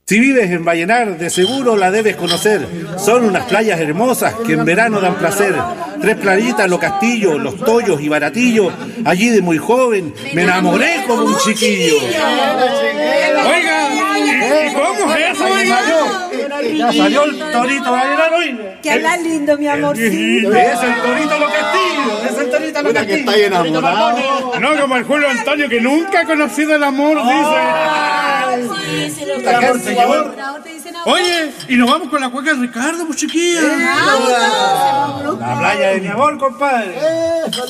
Si vives en Vallenar, de seguro la debes conocer. Son unas playas hermosas que en verano dan placer. 3 playitas, Los Castillos, Los Toyos y Baratillo. Allí de muy joven me enamoré como un chiquillo. Oiga, ¿y cómo es eso? Ya salió el torito Vallenar hoy. Que habla lindo, mi amorcito. Es el torito Los Castillos. Es el torito Los Castillos. Que está enamorado. No como el Julio Antonio que nunca ha conocido el amor, dice. Oye, y nos vamos con la cueca de Ricardo, pues chiquilla. La playa de mi amor, compadre.